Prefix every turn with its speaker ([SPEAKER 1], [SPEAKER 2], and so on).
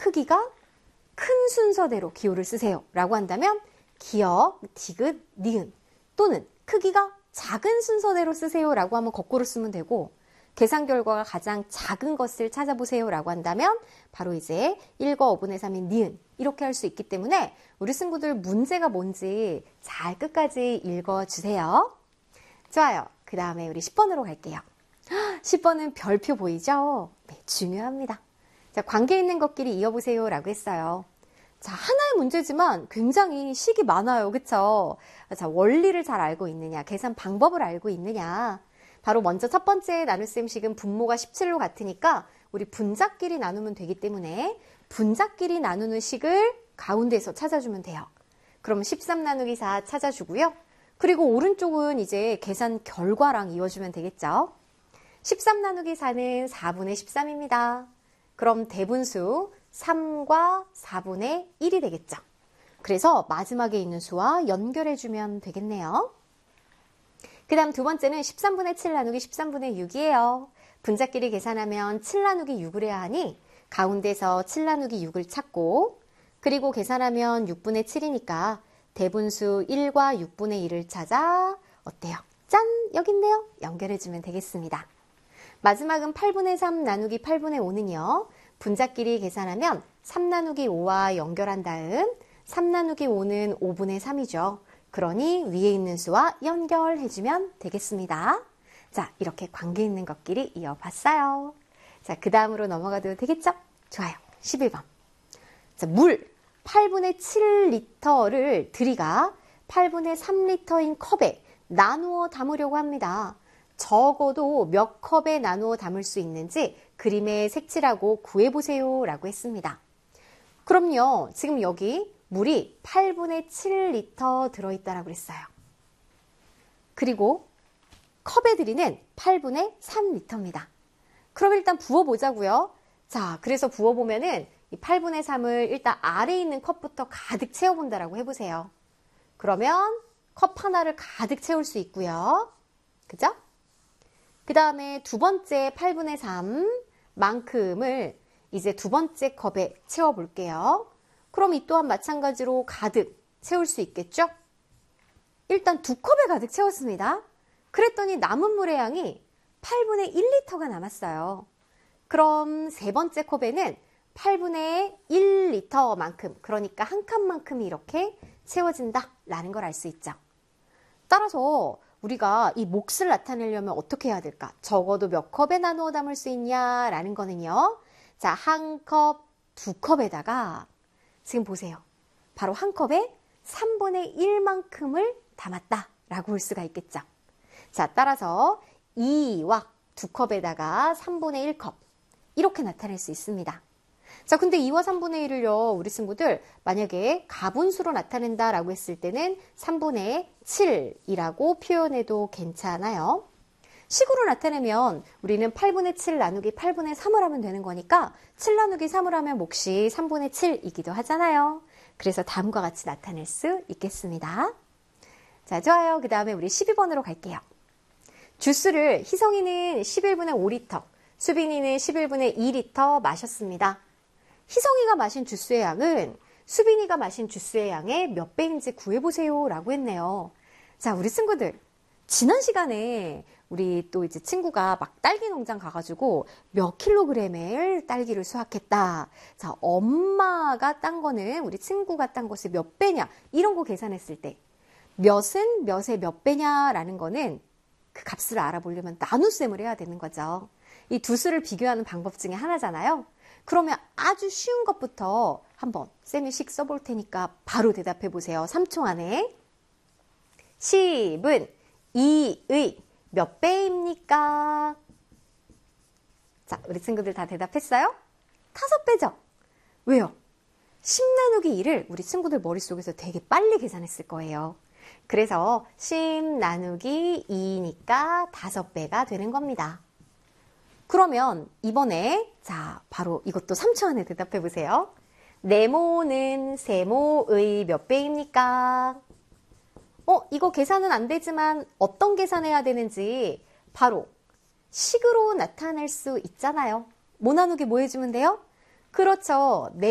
[SPEAKER 1] 크기가 큰 순서대로 기호를 쓰세요 라고 한다면 기역, 디귿, 니은 또는 크기가 작은 순서대로 쓰세요 라고 하면 거꾸로 쓰면 되고 계산 결과가 가장 작은 것을 찾아보세요 라고 한다면 바로 이제 1과 5분의 3인 니은 이렇게 할 수 있기 때문에 우리 친구들 문제가 뭔지 잘 끝까지 읽어주세요. 좋아요. 그 다음에 우리 10번으로 갈게요. 10번은 별표 보이죠? 네, 중요합니다. 자, 관계 있는 것끼리 이어보세요 라고 했어요. 자, 하나의 문제지만 굉장히 식이 많아요. 그쵸? 자, 원리를 잘 알고 있느냐, 계산 방법을 알고 있느냐. 바로 먼저 첫 번째 나눗셈 식은 분모가 17로 같으니까 우리 분자끼리 나누면 되기 때문에 분자끼리 나누는 식을 가운데서 찾아주면 돼요. 그럼 13 나누기 4 찾아주고요. 그리고 오른쪽은 이제 계산 결과랑 이어주면 되겠죠. 13 나누기 4는 4분의 13입니다. 그럼 대분수 3과 4분의 1이 되겠죠. 그래서 마지막에 있는 수와 연결해주면 되겠네요. 그 다음 두 번째는 13분의 7 나누기 13분의 6이에요. 분자끼리 계산하면 7 나누기 6을 해야 하니 가운데서 7 나누기 6을 찾고 그리고 계산하면 6분의 7이니까 대분수 1과 6분의 1을 찾아 어때요? 짠! 여기 있네요. 연결해주면 되겠습니다. 마지막은 8분의 3 나누기 8분의 5는요. 분자끼리 계산하면 3 나누기 5와 연결한 다음 3 나누기 5는 5분의 3이죠. 그러니 위에 있는 수와 연결해주면 되겠습니다. 자, 이렇게 관계 있는 것끼리 이어봤어요. 자, 그 다음으로 넘어가도 되겠죠? 좋아요. 11번. 자, 물 8분의 7리터를 들이가 8분의 3리터인 컵에 나누어 담으려고 합니다. 적어도 몇 컵에 나누어 담을 수 있는지 그림에 색칠하고 구해보세요 라고 했습니다. 그럼요, 지금 여기 물이 8분의 7리터 들어있다라고 그랬어요. 그리고 컵에 들이는 8분의 3리터입니다. 그럼 일단 부어보자고요. 자, 그래서 부어보면은 이 8분의 3을 일단 아래에 있는 컵부터 가득 채워본다라고 해보세요. 그러면 컵 하나를 가득 채울 수 있고요. 그죠? 그 다음에 두 번째 8분의 3만큼을 이제 두 번째 컵에 채워볼게요. 그럼 이 또한 마찬가지로 가득 채울 수 있겠죠? 일단 두 컵에 가득 채웠습니다. 그랬더니 남은 물의 양이 8분의 1리터가 남았어요. 그럼 세 번째 컵에는 8분의 1리터만큼, 그러니까 한 칸만큼이 이렇게 채워진다라는 걸 알 수 있죠. 따라서 우리가 이 몫을 나타내려면 어떻게 해야 될까? 적어도 몇 컵에 나누어 담을 수 있냐라는 거는요. 자, 한 컵, 두 컵에다가 지금 보세요. 바로 한 컵에 3분의 1만큼을 담았다라고 볼 수가 있겠죠. 자, 따라서 2와 두 컵에다가 3분의 1컵 이렇게 나타낼 수 있습니다. 자, 근데 2와 3분의 1을요, 우리 친구들 만약에 가분수로 나타낸다라고 했을 때는 3분의 7이라고 표현해도 괜찮아요. 식으로 나타내면 우리는 8분의 7 나누기 8분의 3을 하면 되는 거니까 7 나누기 3을 하면 몫이 3분의 7이기도 하잖아요. 그래서 다음과 같이 나타낼 수 있겠습니다. 자, 좋아요. 그 다음에 우리 12번으로 갈게요. 주스를 희성이는 11분의 5리터, 수빈이는 11분의 2리터 마셨습니다. 희성이가 마신 주스의 양은 수빈이가 마신 주스의 양의 몇 배인지 구해보세요 라고 했네요. 자, 우리 친구들 지난 시간에 우리 또 이제 친구가 막 딸기 농장 가가지고 몇 킬로그램의 딸기를 수확했다. 자, 엄마가 딴 거는 우리 친구가 딴 것이 몇 배냐 이런 거 계산했을 때 몇은 몇의 몇 배냐라는 거는 그 값을 알아보려면 나눗셈을 해야 되는 거죠. 이 두 수를 비교하는 방법 중에 하나잖아요. 그러면 아주 쉬운 것부터 한번 쌤이 식 써볼 테니까 바로 대답해 보세요. 3초 안에. 10은 2의 몇 배입니까? 자, 우리 친구들 다 대답했어요? 5배죠? 왜요? 10 나누기 2를 우리 친구들 머릿속에서 되게 빨리 계산했을 거예요. 그래서 10 나누기 2니까 5배가 되는 겁니다. 그러면 이번에 자, 바로 이것도 3초 안에 대답해 보세요. 네모는 세모의 몇 배입니까? 이거 계산은 안 되지만 어떤 계산해야 되는지 바로 식으로 나타낼 수 있잖아요. 뭐 나누기 뭐 해주면 돼요? 그렇죠.